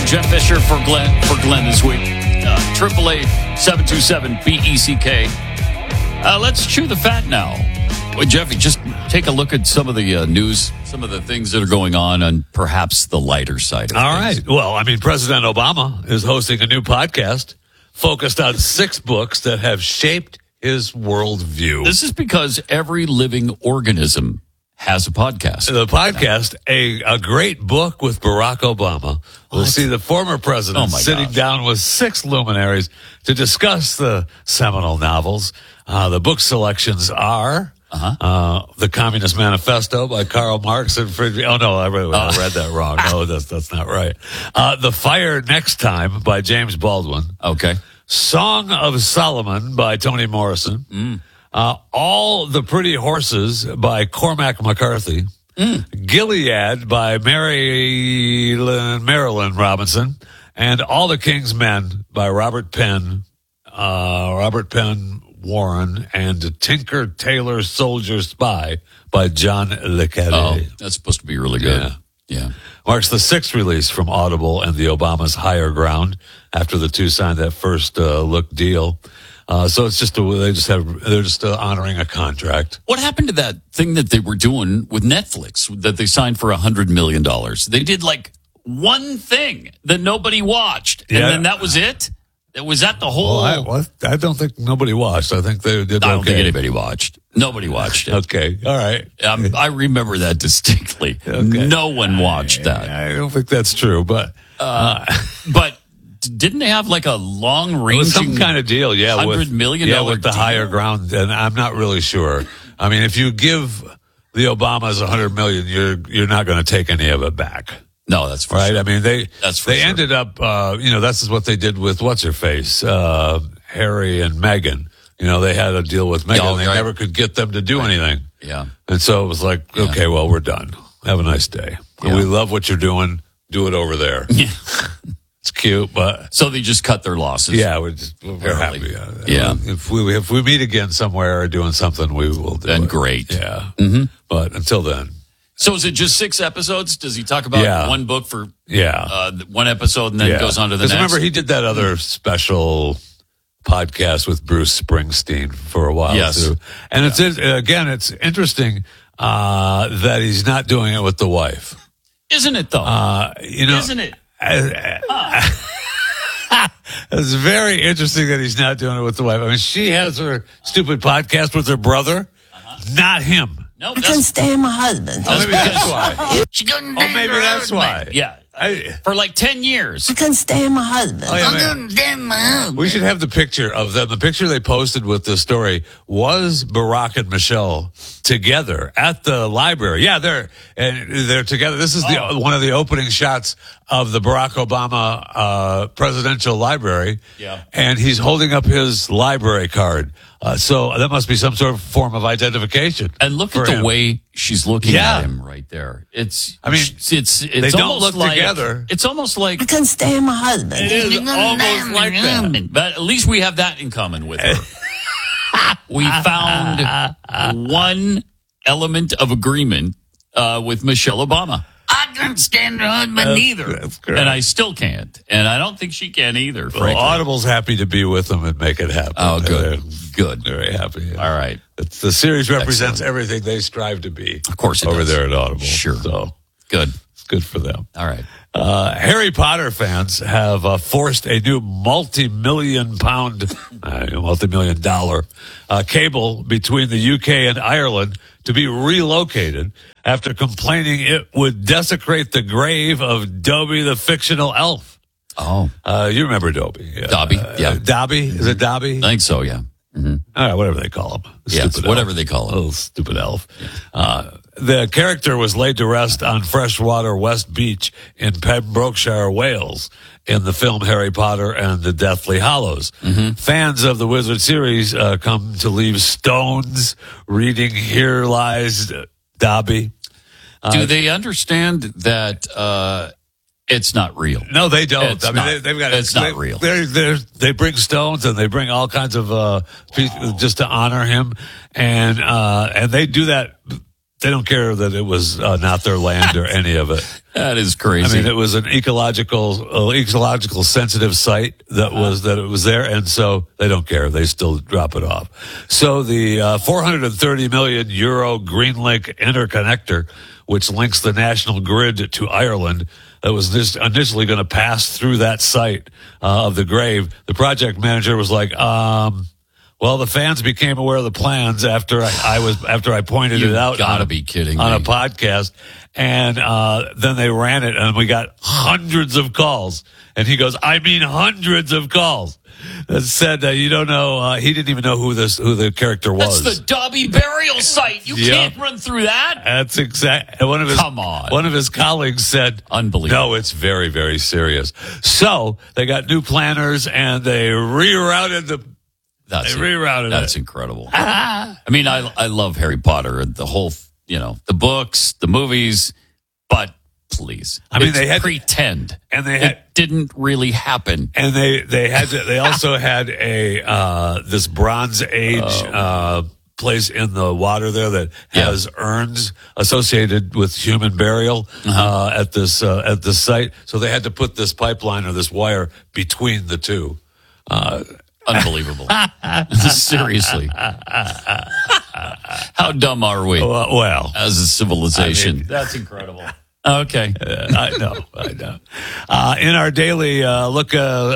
Jeff Fisher for Glenn this week. 888-727-BECK. Let's chew the fat now. Well, Jeffy, just take a look at some of the news, some of the things that are going on perhaps the lighter side of All things. right. Well, I mean, President Obama is hosting a new podcast focused on 6 books that have shaped his worldview. This is because every living organism has a podcast. The podcast, a great book with Barack Obama. We'll see the former president sitting down with 6 luminaries to discuss the seminal novels. The book selections are The Communist Manifesto by Karl Marx and Friedrich. Oh, no, I read that wrong. No, that's not right. The Fire Next Time by James Baldwin. Okay. Song of Solomon by Toni Morrison. All the Pretty Horses by Cormac McCarthy. Gilead by Marilyn Robinson. And All the King's Men by Robert Penn Warren, and Tinker, Tailor, Soldier, Spy by John Le Carre. Oh, that's supposed to be really good. Yeah. Marks the 6th release from Audible and the Obama's Higher Ground after the two signed that first look deal. So it's just they're just honoring a contract. What happened to that thing that they were doing with Netflix that they signed for $100 million? They did like one thing that nobody watched, and then that was it. Was that the whole? Well, I don't think nobody watched. I think they did. I don't think anybody watched. Nobody watched it. Okay, all right. I remember that distinctly. Okay. No one watched that. I don't think that's true, but didn't they have like a long-ranging some kind of deal? Yeah, $100 million with the deal? Higher Ground, and I'm not really sure. I mean, if you give the Obamas $100 million, you're not going to take any of it back. No, that's for right. Sure. I mean, they ended up, this is what they did with what's her face, Harry and Meghan. You know, they had a deal with Meghan. They never could get them to do anything. Yeah. And so it was like, okay, well, we're done. Have a nice day. Yeah. We love what you're doing. Do it over there. Yeah. It's cute, but so they just cut their losses. Yeah, we're happy. Yeah. If we meet again somewhere or doing something, we will do then it. Great. Yeah. But until then. So is it just 6 episodes? Does he talk about one book for one episode and then goes on to the next? Remember, he did that other special podcast with Bruce Springsteen for a while too. And it's interesting that he's not doing it with the wife. Isn't it though? Isn't it? It's very interesting that he's not doing it with the wife. I mean, she has her stupid podcast with her brother, not him. No, I couldn't stand my husband. Oh, maybe that's why. She couldn't maybe that's why. Yeah. For like 10 years. I couldn't stand my husband. I couldn't stand my husband. We should have the picture of them. The picture they posted with this story was Barack and Michelle together at the library. Yeah, they're together. This is one of the opening shots of the Barack Obama presidential library. Yeah. And he's holding up his library card. So that must be some sort of form of identification. And look at the way she's looking at him right there. They don't look together. It's almost like I couldn't stand my husband. It is almost like that. But at least we have that in common with her. We found one element of agreement with Michelle Obama. I couldn't stand her husband either. That's correct. And I still can't. And I don't think she can either, frankly. Well, Audible's happy to be with them and make it happen. Oh, good. Good. Very happy. Yeah. All right. The series represents everything they strive to be. Of course it over does. there at Audible. Sure. So good. It's good for them. All right. Harry Potter fans have forced a new multi-million dollar cable between the UK and Ireland to be relocated after complaining it would desecrate the grave of Dobby the fictional elf. Oh. You remember Dobby. Dobby, yeah. Dobby? Is it Dobby? I think so, yeah. Mm-hmm. All right, whatever they call him. Yes, whatever they call him. Little stupid elf. Yeah. The character was laid to rest on freshwater West Beach in Pembrokeshire, Wales, in the film Harry Potter and the Deathly Hallows. Mm-hmm. Fans of the Wizard series come to leave stones reading Here Lies Dobby. Do they understand that it's not real? No, they don't. It's not real. They bring stones and they bring all kinds of just to honor him, and they do that They don't care that it was not their land or any of it. That is crazy. I mean, it was an ecological sensitive site that it was there, and so they don't care. They still drop it off. So the 430 million euro Greenlink interconnector, which links the national grid to Ireland, that was initially going to pass through that site of the grave. The project manager was like, well, the fans became aware of the plans after I pointed it out. Gotta be kidding me. On a podcast, and then they ran it, and we got hundreds of calls. And he goes, "I mean, hundreds of calls." That said, you don't know. He didn't even know who the character was. That's the Dobby burial site. You can't run through that. That's exact. One of his colleagues said, "Unbelievable." No, it's very, very serious. So they got new planners, and they rerouted the. That's incredible. I mean, I love Harry Potter and the whole, the books, the movies, but please, they had pretend, and it didn't really happen. And they also had this Bronze Age place in the water there that has urns associated with human burial at this site. So they had to put this pipeline or this wire between the two. Unbelievable. Seriously. How dumb are we? Well, as a civilization. I mean, that's incredible. Okay. I know. In our daily look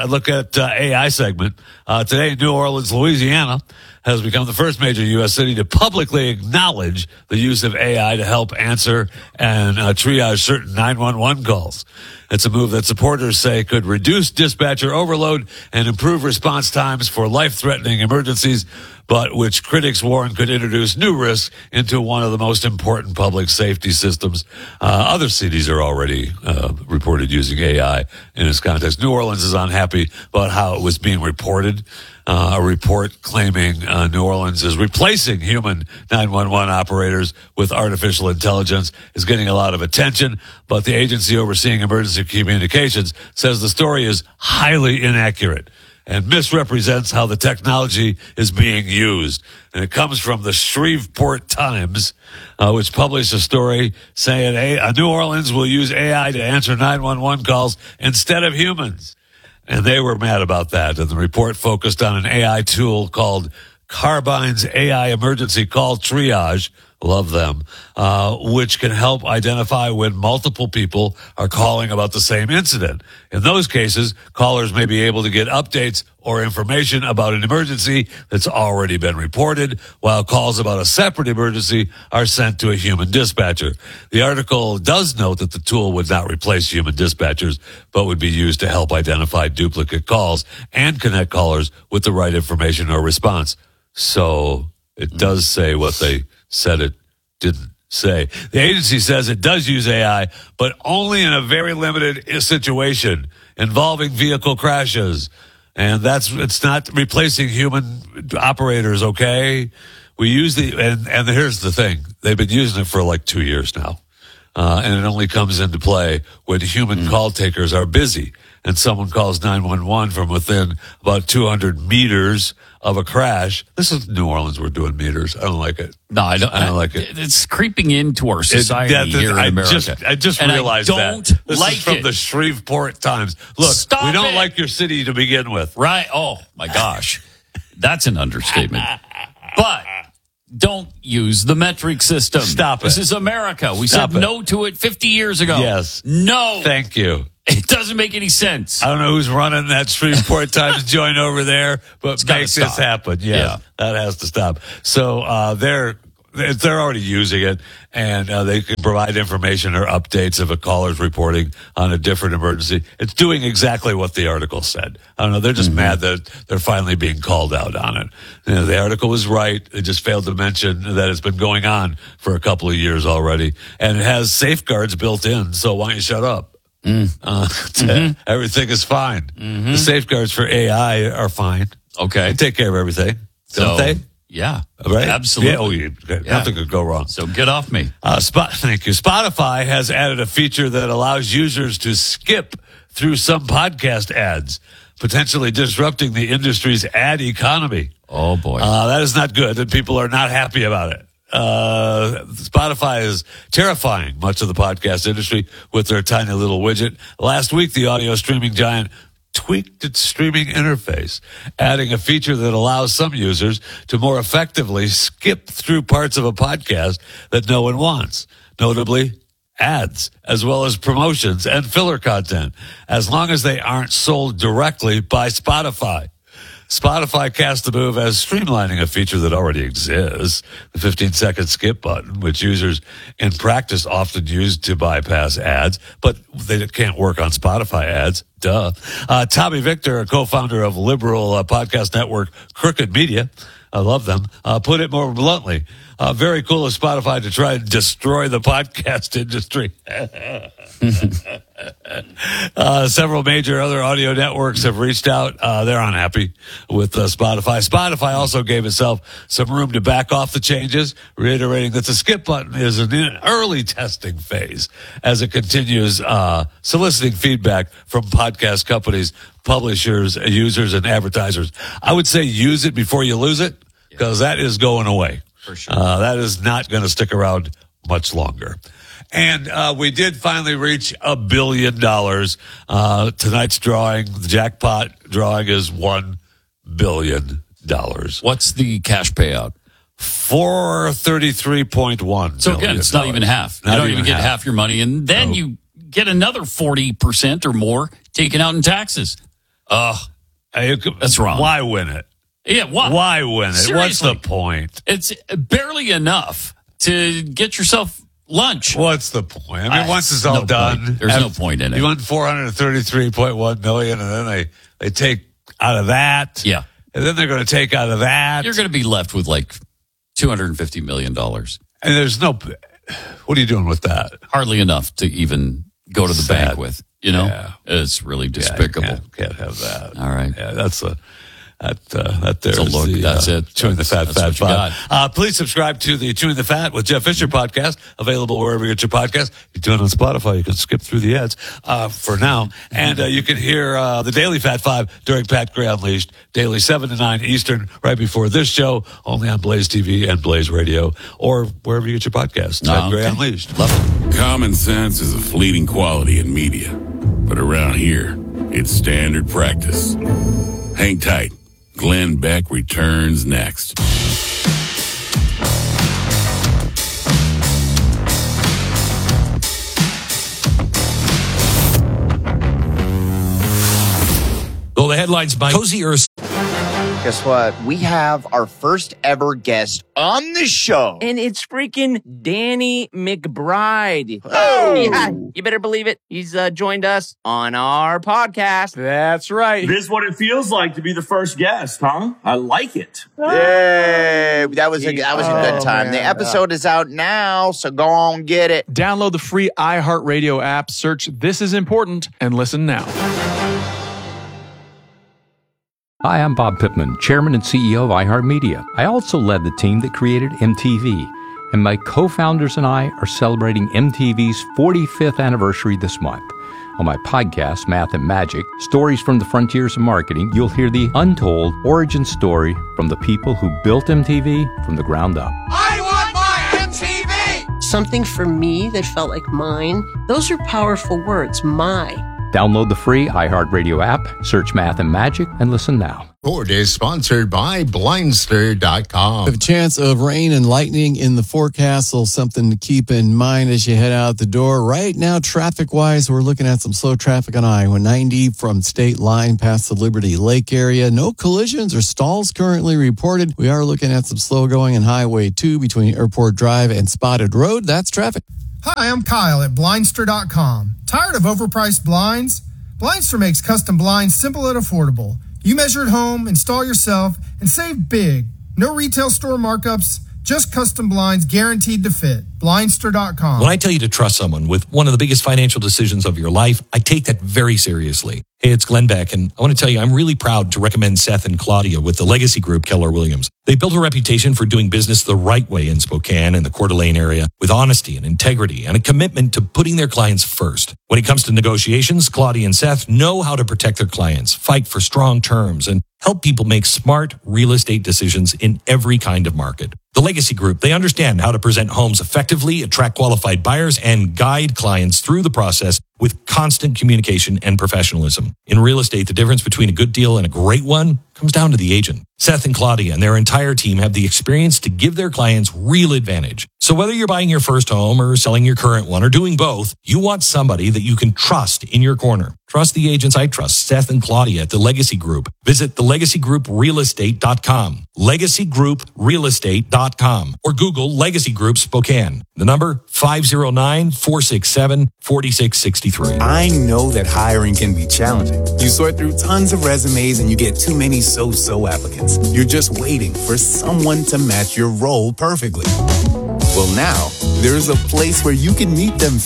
at AI segment, today New Orleans, Louisiana, has become the first major U.S. city to publicly acknowledge the use of AI to help answer and triage certain 911 calls. It's a move that supporters say could reduce dispatcher overload and improve response times for life-threatening emergencies, but which critics warn could introduce new risks into one of the most important public safety systems. Other cities are already reported using AI in this context. New Orleans is unhappy about how it was being reported. A report claiming New Orleans is replacing human 911 operators with artificial intelligence is getting a lot of attention, but the agency overseeing emergency communications says the story is highly inaccurate and misrepresents how the technology is being used. And it comes from the Shreveport Times, which published a story saying New Orleans will use AI to answer 911 calls instead of humans. And they were mad about that. And the report focused on an AI tool called Carbine's AI Emergency Call Triage. Love them. Which can help identify when multiple people are calling about the same incident. In those cases, callers may be able to get updates or information about an emergency that's already been reported, while calls about a separate emergency are sent to a human dispatcher. The article does note that the tool would not replace human dispatchers, but would be used to help identify duplicate calls and connect callers with the right information or response. So it does say what they said it didn't say. The agency says it does use AI, but only in a very limited situation involving vehicle crashes. And it's not replacing human operators, okay? We use and here's the thing. They've been using it for like 2 years now. And it only comes into play when human call takers are busy and someone calls 911 from within about 200 meters of a crash. This is New Orleans. We're doing meters. I don't like it. No, I don't like it. It's creeping into our society here in America. I just realized that. This is from the Shreveport Times. Look, we don't like your city to begin with. Right. Oh, my gosh. That's an understatement. But don't use the metric system. Stop it. This is America. We said no to it 50 years ago. Yes. No. Thank you. It doesn't make any sense. I don't know who's running that Shreveport Times joint over there, but make this happen. Yes, yeah, that has to stop. So they're already using it, and they can provide information or updates if a caller's reporting on a different emergency. It's doing exactly what the article said. I don't know. They're just mad that they're finally being called out on it. The article was right. They just failed to mention that it's been going on for a couple of years already, and it has safeguards built in. So why don't you shut up? Everything is fine. The safeguards for AI are fine. Okay. They take care of everything, don't they? Yeah. Right? Absolutely. Nothing could go wrong. So get off me. Thank you. Spotify has added a feature that allows users to skip through some podcast ads, potentially disrupting the industry's ad economy. Oh, boy. That is not good, and people are not happy about it. Spotify is terrifying much of the podcast industry with their tiny little widget. Last week, the audio streaming giant tweaked its streaming interface, adding a feature that allows some users to more effectively skip through parts of a podcast that no one wants, notably ads, as well as promotions and filler content, as long as they aren't sold directly by Spotify. Spotify cast the move as streamlining a feature that already exists, the 15-second skip button, which users in practice often use to bypass ads, but they can't work on Spotify ads. Duh. Tommy Victor, a co-founder of liberal podcast network Crooked Media, I love them, put it more bluntly. Very cool of Spotify to try and destroy the podcast industry. Several major other audio networks have reached out. They're unhappy with Spotify. Spotify also gave itself some room to back off the changes, reiterating that the skip button is in an early testing phase as it continues soliciting feedback from podcast companies, publishers, users, and advertisers. I would say use it before you lose it, because that is going away. For sure. That is not going to stick around much longer. And we did finally reach $1 billion. Tonight's drawing, the jackpot drawing, is $1 billion. What's the cash payout? 433.1. So again, it's not even half. You don't even get half your money, and then you get another 40% or more taken out in taxes. That's wrong. Why win it? Yeah, why win it? Seriously, what's the point? It's barely enough to get yourself lunch. What's the point? I mean, once it's all done, there's no point in it. You won $433.1 million, and then they take out of that. Yeah. And then they're going to take out of that. You're going to be left with like $250 million. And there's no, what are you doing with that? Hardly enough to even go to the bank with, you know? Yeah. It's really despicable. Yeah, can't have that. All right. Yeah, that's there's a look. That's it. Chewing the Fat, That's Fat Five. Please subscribe to the Chewing the Fat with Jeff Fisher podcast, available wherever you get your podcast. If you tune on Spotify, you can skip through the ads for now. And you can hear the Daily Fat Five during Pat Gray Unleashed, daily 7 to 9 Eastern, right before this show, only on Blaze TV and Blaze Radio, or wherever you get your podcast. Pat Gray Unleashed. Love it. Common sense is a fleeting quality in media, but around here, it's standard practice. Hang tight. Glenn Beck returns next. Well, the headlines by Cozy Earth. Guess what? We have our first ever guest on the show. And it's freaking Danny McBride. Oh! Yeah, you better believe it. He's joined us on our podcast. That's right. This is what it feels like to be the first guest, huh? I like it. Yay! That was a good time. Man. The episode is out now, so go on, get it. Download the free iHeartRadio app, search This Is Important, and listen now. Hi, I'm Bob Pittman, Chairman and CEO of iHeartMedia. I also led the team that created MTV, and my co-founders and I are celebrating MTV's 45th anniversary this month. On my podcast, Math and Magic, Stories from the Frontiers of Marketing, you'll hear the untold origin story from the people who built MTV from the ground up. I want my MTV! Something for me that felt like mine. Those are powerful words, my. Download the free iHeartRadio app, search Math and Magic, and listen now. Ford is sponsored by Blindster.com. We have a chance of rain and lightning in the forecast, so something to keep in mind as you head out the door. Right now, traffic-wise, we're looking at some slow traffic on I-190 from State Line past the Liberty Lake area. No collisions or stalls currently reported. We are looking at some slow going on Highway 2 between Airport Drive and Spotted Road. That's traffic. Hi, I'm Kyle at Blindster.com. Tired of overpriced blinds? Blindster makes custom blinds simple and affordable. You measure at home, install yourself, and save big. No retail store markups, just custom blinds guaranteed to fit. Blindster.com. When I tell you to trust someone with one of the biggest financial decisions of your life, I take that very seriously. Hey, it's Glenn Beck, and I want to tell you I'm really proud to recommend Seth and Claudia with the Legacy Group Keller Williams. They built a reputation for doing business the right way in Spokane and the Coeur d'Alene area with honesty and integrity and a commitment to putting their clients first. When it comes to negotiations, Claudia and Seth know how to protect their clients, fight for strong terms, and help people make smart real estate decisions in every kind of market. The Legacy Group, they understand how to present homes effectively, attract qualified buyers, and guide clients through the process with constant communication and professionalism. In real estate, the difference between a good deal and a great one comes down to the agent. Seth and Claudia and their entire team have the experience to give their clients real advantage. So whether you're buying your first home or selling your current one or doing both, you want somebody that you can trust in your corner. Trust the agents I trust, Seth and Claudia at The Legacy Group. Visit thelegacygrouprealestate.com, legacygrouprealestate.com, or Google Legacy Group Spokane. The number 509-467-4663. I know that hiring can be challenging. You sort through tons of resumes and you get too many so-so applicants. You're just waiting for someone to match your role perfectly. Well, now there's a place where you can meet them